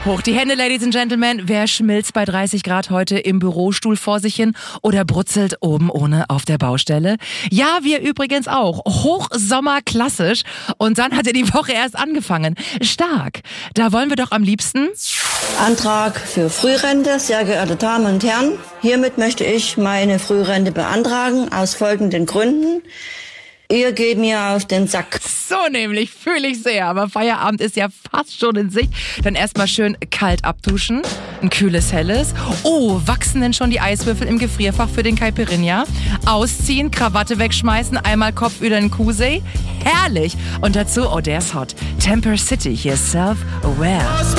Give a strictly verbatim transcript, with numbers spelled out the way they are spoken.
Hoch die Hände, Ladies and Gentlemen. Wer schmilzt bei dreißig Grad heute im Bürostuhl vor sich hin oder brutzelt oben ohne auf der Baustelle? Ja, wir übrigens auch. Hochsommer klassisch. Und dann hat ja die Woche erst angefangen. Stark. Da wollen wir doch am liebsten... Antrag für Frührente, sehr geehrte Damen und Herren. Hiermit möchte ich meine Frührente beantragen, aus folgenden Gründen. Ihr geht mir auf den Sack. So nämlich, fühle ich sehr. Aber Feierabend ist ja fast schon in Sicht. Dann erstmal schön kalt abduschen. Ein kühles Helles. Oh, wachsen denn schon die Eiswürfel im Gefrierfach für den Caipirinha? Ausziehen, Krawatte wegschmeißen, einmal Kopf über den Kusey. Herrlich. Und dazu, oh, der ist hot. Temper City, hier Self-Aware.